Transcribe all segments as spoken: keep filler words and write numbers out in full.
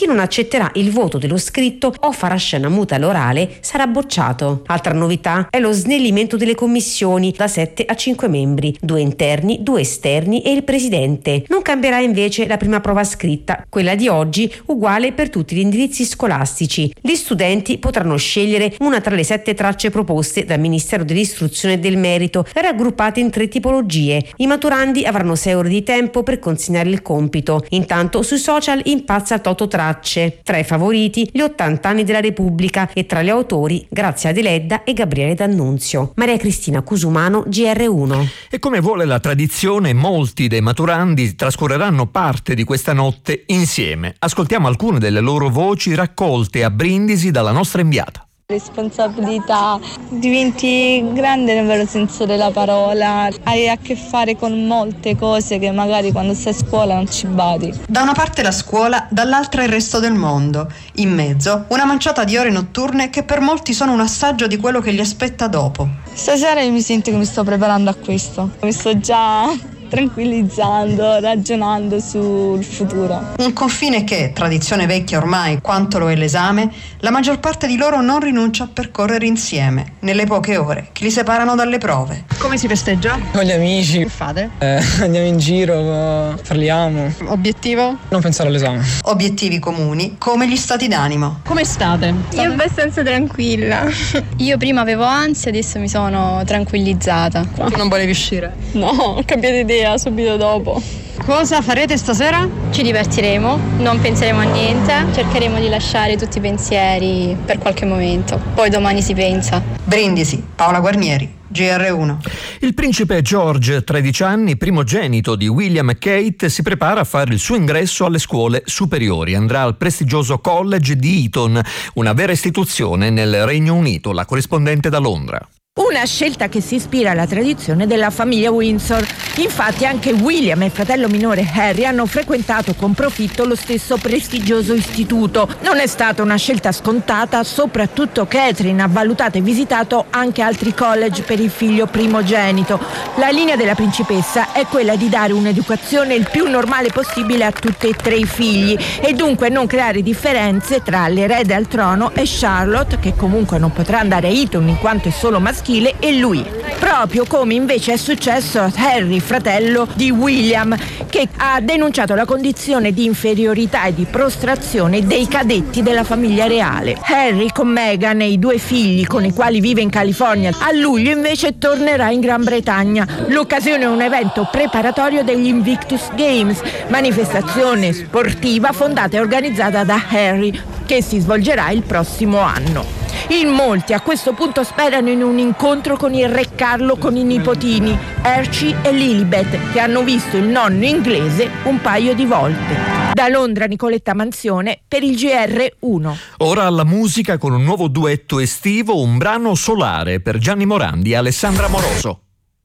Chi non accetterà il voto dello scritto o farà scena muta all'orale sarà bocciato. Altra novità è lo snellimento delle commissioni da sette a cinque membri, due interni, due esterni e il presidente. Non cambierà invece la prima prova scritta, quella di oggi uguale per tutti gli indirizzi scolastici. Gli studenti potranno scegliere una tra le sette tracce proposte dal Ministero dell'Istruzione e del Merito, raggruppate in tre tipologie. I maturandi avranno sei ore di tempo per consegnare il compito. Intanto sui social impazza Toto Tracce. Tra i favoriti gli ottanta anni della Repubblica e tra gli autori Grazia Deledda e Gabriele D'Annunzio. Maria Cristina Cusumano, G R uno. E come vuole la tradizione, molti dei maturandi trascorreranno parte di questa notte insieme. Ascoltiamo alcune delle loro voci raccolte a Brindisi dalla nostra inviata. Responsabilità, diventi grande nel vero senso della parola, hai a che fare con molte cose che magari quando sei a scuola non ci badi. Da una parte la scuola, dall'altra il resto del mondo, in mezzo una manciata di ore notturne che per molti sono un assaggio di quello che li aspetta dopo. Stasera io mi sento che mi sto preparando a questo, mi sto già tranquillizzando, ragionando sul futuro. Un confine che, tradizione vecchia ormai quanto lo è l'esame, la maggior parte di loro non rinuncia a percorrere insieme, nelle poche ore che li separano dalle prove. Come si festeggia? Con gli amici. Che fate? Eh, andiamo in giro, parliamo. Obiettivo? Non pensare all'esame. Obiettivi comuni, come gli stati d'animo. Come state? Io abbastanza tranquilla. Io prima avevo ansia, adesso mi sono tranquillizzata. Tu non volevi uscire? No, ho cambiato idea subito dopo. Cosa farete stasera? Ci divertiremo, non penseremo a niente, cercheremo di lasciare tutti i pensieri per qualche momento, poi domani si pensa. Brindisi, Paola Guarnieri, G R uno. Il principe George, tredici anni, primogenito di William e Kate, si prepara a fare il suo ingresso alle scuole superiori. Andrà al prestigioso college di Eton, una vera istituzione nel Regno Unito. La corrispondente da Londra. Una scelta che si ispira alla tradizione della famiglia Windsor. Infatti anche William e il fratello minore Harry hanno frequentato con profitto lo stesso prestigioso istituto. Non è stata una scelta scontata, soprattutto Catherine ha valutato e visitato anche altri college per il figlio primogenito. La linea della principessa è quella di dare un'educazione il più normale possibile a tutti e tre i figli e dunque non creare differenze tra l'erede al trono e Charlotte, che comunque non potrà andare a Eton in quanto è solo maschile, e lui, proprio come invece è successo a Harry, fratello di William, che ha denunciato la condizione di inferiorità e di prostrazione dei cadetti della famiglia reale. Harry con Meghan e i due figli con i quali vive in California, a luglio invece tornerà in Gran Bretagna. L'occasione è un evento preparatorio degli Invictus Games, manifestazione sportiva fondata e organizzata da Harry, che si svolgerà il prossimo anno. In molti a questo punto sperano in un incontro con il re Carlo con i nipotini Archie e Lilibet, che hanno visto il nonno inglese un paio di volte. Da Londra, Nicoletta Manzione per il G R uno. Ora alla musica con un nuovo duetto estivo, un brano solare per Gianni Morandi e Alessandra Moroso.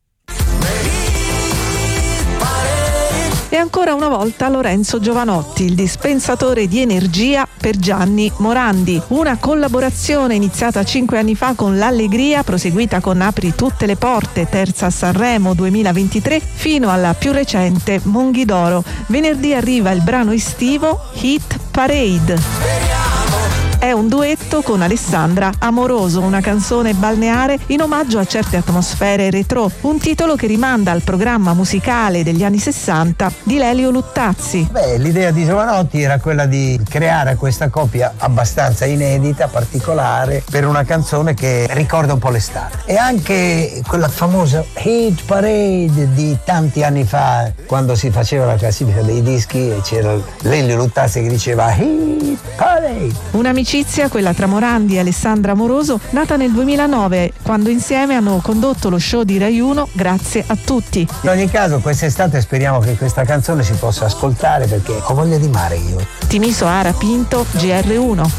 E ancora una volta Lorenzo Giovanotti, il dispensatore di energia per Gianni Morandi. Una collaborazione iniziata cinque anni fa con l'Allegria, proseguita con Apri tutte le porte, terza a Sanremo duemilaventitré, fino alla più recente Monghidoro. Venerdì arriva il brano estivo Hit Parade. È un duetto con Alessandra Amoroso, una canzone balneare in omaggio a certe atmosfere retro, un titolo che rimanda al programma musicale degli anni sessanta di Lelio Luttazzi. Beh, l'idea di Giovanotti era quella di creare questa coppia abbastanza inedita, particolare, per una canzone che ricorda un po' l'estate. E anche quella famosa Hit Parade di tanti anni fa, quando si faceva la classifica dei dischi e c'era Lelio Luttazzi che diceva Hit Parade. Un'amicizia, quella tra Morandi e Alessandra Amoroso, nata nel duemilanove, quando insieme hanno condotto lo show di Rai uno Grazie a tutti. In ogni caso quest'estate speriamo che questa canzone si possa ascoltare, perché ho voglia di mare io. Timiso Ara Pinto, G R uno.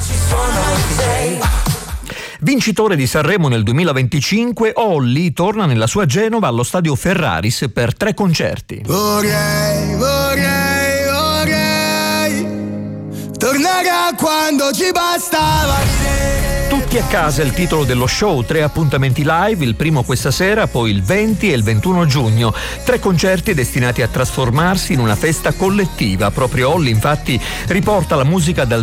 Vincitore di Sanremo nel duemilaventicinque, Olli torna nella sua Genova allo stadio Ferraris per tre concerti. Vorrei, vorrei, vorrei tornare a quando ci bastava. Tutti a casa è il titolo dello show, tre appuntamenti live, il primo questa sera, poi il venti e il ventuno giugno. Tre concerti destinati a trasformarsi in una festa collettiva. Proprio Olli infatti riporta la musica dal